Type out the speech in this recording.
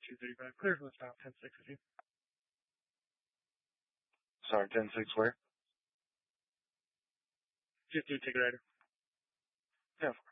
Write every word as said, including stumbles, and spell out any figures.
two thirty-five. Clear for the stop, ten six with you. Sorry, ten six where? fifty ticket rider. Yeah,